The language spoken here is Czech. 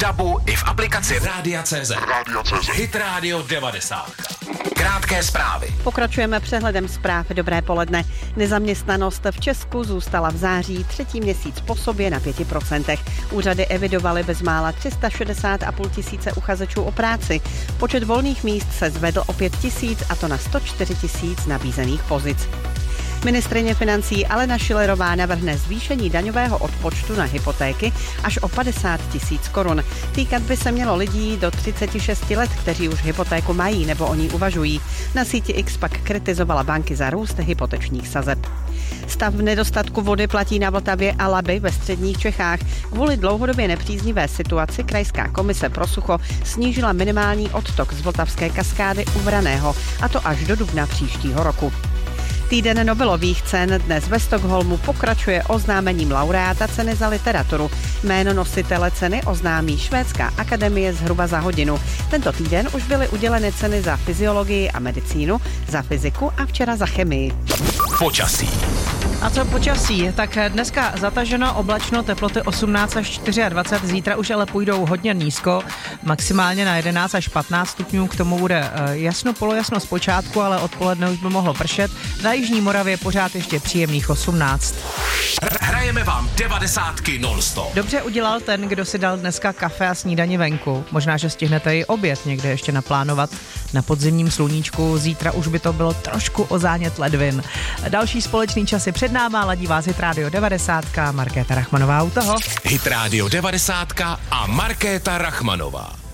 DABu i v aplikaci Rádia.cz. Hit Radio 90. Krátké zprávy. Pokračujeme přehledem zpráv. Dobré poledne. Nezaměstnanost v Česku zůstala v září třetí měsíc po sobě na 5%. Úřady evidovaly bezmála 360,5 tisíce uchazečů o práci. Počet volných míst se zvedl o 5 tisíc, a to na 104 tisíc nabízených pozic. Ministryně financí Alena Schillerová navrhne zvýšení daňového odpočtu na hypotéky až o 50 tisíc korun. Týkat by se mělo lidí do 36 let, kteří už hypotéku mají nebo o ní uvažují. Na síti X pak kritizovala banky za růst hypotečních sazeb. Stav v nedostatku vody platí na Vltavě a Labi ve středních Čechách. Kvůli dlouhodobě nepříznivé situaci Krajská komise pro sucho snížila minimální odtok z Vltavské kaskády u Vraného, a to až do dubna příštího roku. Týden Nobelových cen dnes ve Stockholmu pokračuje oznámením laureáta ceny za literaturu. Jméno nositele ceny oznámí Švédská akademie zhruba za hodinu. Tento týden už byly uděleny ceny za fyziologii a medicínu, za fyziku a včera za chemii. Počasí. A co počasí? Tak dneska zataženo, oblačno, teploty 18 až 24, zítra už ale půjdou hodně nízko, maximálně na 11 až 15 stupňů, k tomu bude jasno, polojasno zpočátku, ale odpoledne už by mohlo pršet. Na jižní Moravě pořád ještě příjemných 18. Hrajeme vám 90 non-stop. Dobře udělal ten, kdo si dal dneska kafe a snídani venku. Možná, že stihnete i oběd někde ještě naplánovat na podzimním sluníčku. Zítra už by to bylo trošku o zánět ledvin. Další společný časy před náma, ladí vás Hit Radio 90, Markéta Rachmanová u toho. Hit Radio 90 a Markéta Rachmanová.